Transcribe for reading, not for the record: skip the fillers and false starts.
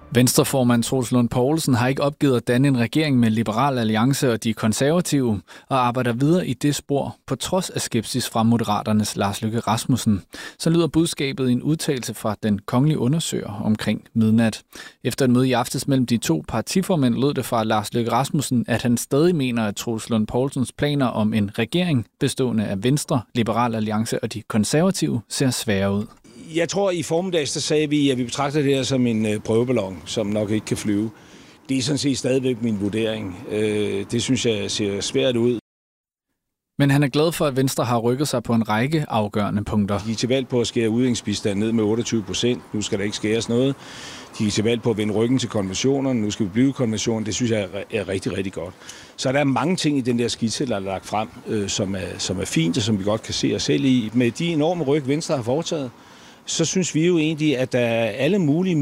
Venstreformand Troels Lund Poulsen har ikke opgivet at danne en regering med Liberal Alliance og de konservative, og arbejder videre i det spor, på trods af skepsis fra Moderaternes Lars Løkke Rasmussen. Så lyder budskabet i en udtalelse fra den kongelige undersøger omkring midnat. Efter et møde i aftes mellem de to partiformænd lød det fra Lars Løkke Rasmussen, at han stadig mener, at Troels Lund Poulsens planer om en regering bestående af Venstre, Liberal Alliance og de konservative ser svære ud. Jeg tror, i formiddags, der sagde vi, at vi betragter det her som en prøveballon, som nok ikke kan flyve. Det er sådan set stadigvæk min vurdering. Det synes jeg ser svært ud. Men han er glad for, at Venstre har rykket sig på en række afgørende punkter. De gik til valg på at skære udviklingsbistanden ned med 28%. Nu skal der ikke skæres noget. De gik til valg på at vende ryggen til konventionerne. Nu skal vi blive konventionen. Det synes jeg er rigtig, rigtig godt. Så der er mange ting i den der skitse, der er lagt frem, som er fint, og som vi godt kan se os selv i. Med de enorme ryg, Venstre har foretaget, så synes vi jo egentlig, at der er alle mulige